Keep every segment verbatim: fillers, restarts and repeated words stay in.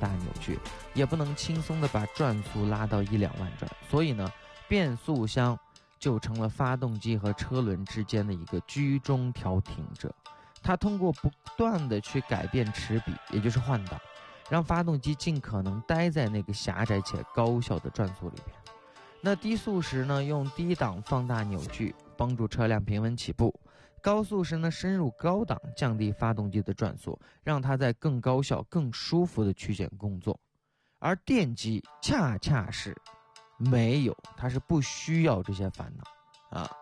大扭矩，也不能轻松的把转速拉到一两万转，所以呢，变速箱就成了发动机和车轮之间的一个居中调停者。它通过不断的去改变齿比，也就是换挡，让发动机尽可能待在那个狭窄且高效的转速里边。那低速时呢，用低档放大扭矩，帮助车辆平稳起步；高速时呢，深入高档，降低发动机的转速，让它在更高效、更舒服的区间工作。而电机恰恰是没有，它是不需要这些烦恼啊。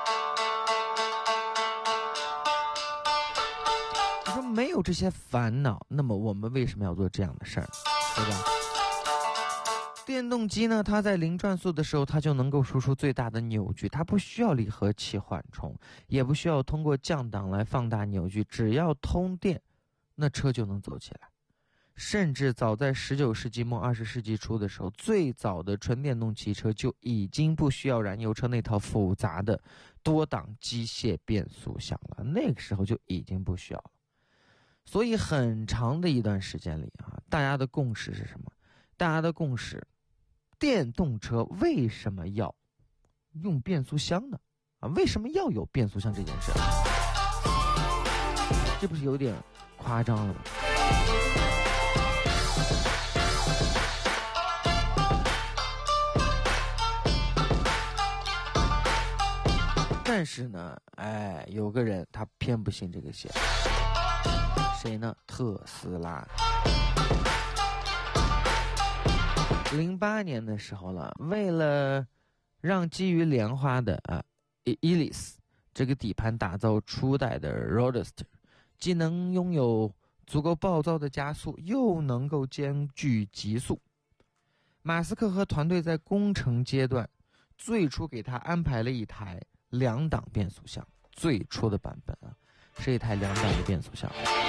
你说没有这些烦恼，那么我们为什么要做这样的事儿，对吧？电动机呢，它在零转速的时候，它就能够输出最大的扭矩，它不需要离合器缓冲，也不需要通过降档来放大扭矩，只要通电，那车就能走起来。甚至早在十九世纪末二十世纪初的时候，最早的纯电动汽车就已经不需要燃油车那套复杂的多档机械变速箱了，那个时候就已经不需要了。所以很长的一段时间里啊，大家的共识是什么？大家的共识，电动车为什么要用变速箱呢？啊，为什么要有变速箱这件事？这不是有点夸张了吗？但是呢，哎，有个人他偏不信这个邪，谁呢？特斯拉。零八年的时候了，为了让基于莲花的啊 Elise 这个底盘打造初代的 Roadster， 既能拥有足够暴躁的加速，又能够兼具极速，马斯克和团队在工程阶段最初给他安排了一台两档变速箱，最初的版本啊是一台两档的变速箱。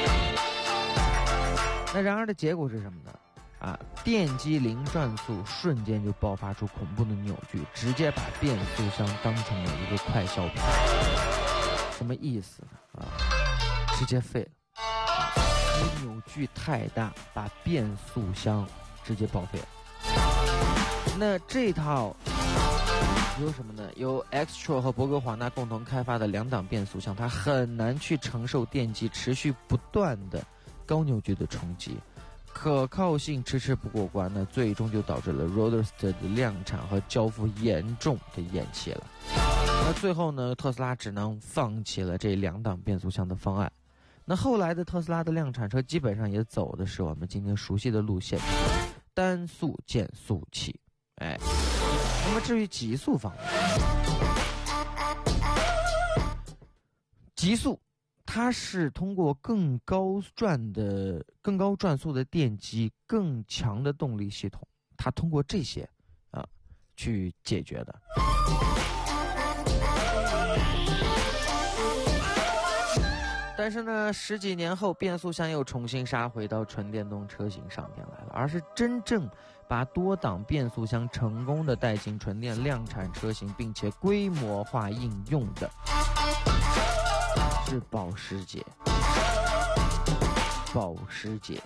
那然而的结果是什么呢？啊，电机零转速瞬间就爆发出恐怖的扭矩，直接把变速箱当成了一个快消品。什么意思呢？啊，直接废了。因为扭矩太大，把变速箱直接报废了。那这套有什么呢？由 Xtrol 和博格华纳共同开发的两档变速箱，它很难去承受电机持续不断的高扭矩的冲击，可靠性迟迟不过关呢，最终就导致了 Roadster 的量产和交付严重的延期了。那最后呢，特斯拉只能放弃了这两档变速箱的方案。那后来的特斯拉的量产车基本上也走的是我们今天熟悉的路线，单速减速器。哎，那么至于极速方面，极速它是通过更高转的、更高转速的电机、更强的动力系统，它通过这些啊去解决的。但是呢，十几年后，变速箱又重新杀回到纯电动车型上边来了，而是真正把多档变速箱成功的带进纯电量产车型，并且规模化应用的，是保时捷。保时捷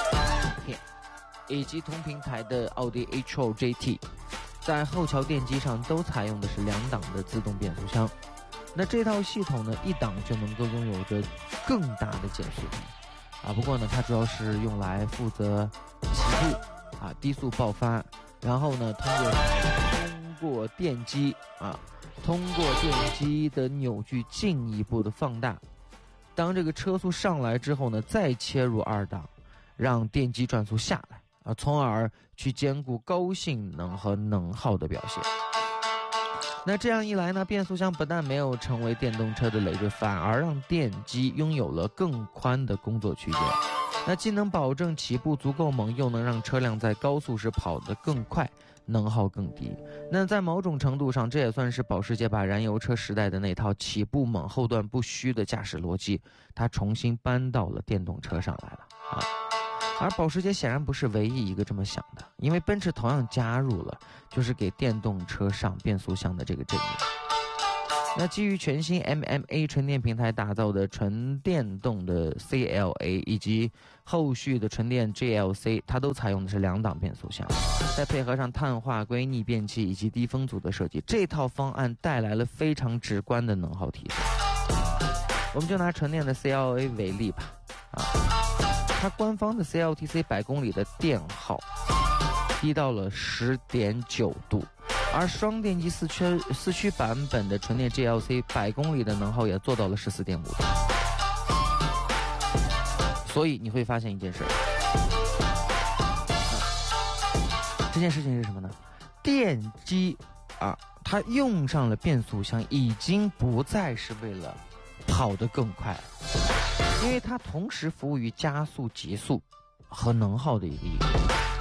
以及同平台的奥迪 e-tron G T， 在后桥电机上都采用的是两档的自动变速箱。那这套系统呢，一档就能够拥有着更大的减速力啊。不过呢，它主要是用来负责起步啊、低速爆发，然后呢，通过通过电机啊，通过电机的扭矩进一步的放大。当这个车速上来之后呢，再切入二档，让电机转速下来啊，从而去兼顾高性能和能耗的表现。那这样一来呢，变速箱不但没有成为电动车的累赘，反而让电机拥有了更宽的工作区间。那既能保证起步足够猛，又能让车辆在高速时跑得更快，能耗更低。那在某种程度上，这也算是保时捷把燃油车时代的那套起步猛、后段不虚的驾驶逻辑，它重新搬到了电动车上来了啊。而保时捷显然不是唯一一个这么想的，因为奔驰同样加入了就是给电动车上变速箱的这个阵营。 那基于全新 M M A 纯电平台打造的纯电动的 C L A 以及后续的纯电 G L C， 它都采用的是两档变速箱，再配合上碳化硅逆变器以及低风阻的设计，这套方案带来了非常直观的能耗提升。我们就拿纯电的 C L A 为例吧，啊，它官方的 C L T C 百公里的电耗低到了 十点九度。而双电机四驱四驱版本的纯电 G L C 百公里的能耗也做到了 十四点五度，所以你会发现一件事、啊、这件事情是什么呢？电机啊，它用上了变速箱，已经不再是为了跑得更快，因为它同时服务于加速、极速和能耗的一个应用。